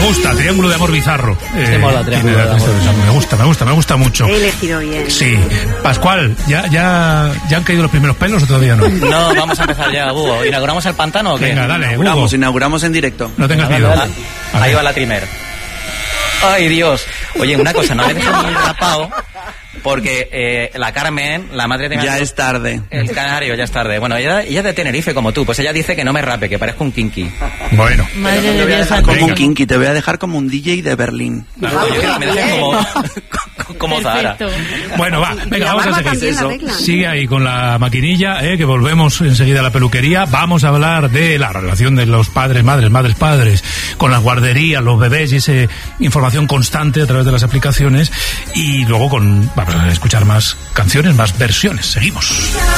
gusta, Triángulo de Amor Bizarro. Mola, Triángulo de Amor. Me gusta mucho. He elegido bien. Sí. Pascual, ¿ya han caído los primeros pelos o todavía no? No, vamos a empezar ya, Hugo. ¿Inauguramos el pantano o qué? Venga, dale, Inauguramos en directo. No tengas miedo. Dale. Ahí va la primer. Ay, Dios. Oye, una cosa, no me dejes muy rapado, porque la Carmen, la madre de... Ya es tarde. El canario, ya es tarde. Bueno, ella es de Tenerife como tú, pues ella dice que no me rape, que parezco un kinky. Bueno. Madre de Dios. Como un kinky, te voy a dejar como un DJ de Berlín. Claro, yo quiero que me dejen como Zahara. Bueno, va, venga, vamos a seguir eso. Sigue ahí con la maquinilla, que volvemos enseguida a la peluquería. Vamos a hablar de la relación de los padres, madres, padres, con las guarderías, los bebés y esa información constante a través de las aplicaciones. Y luego vamos a escuchar más canciones, más versiones. Seguimos.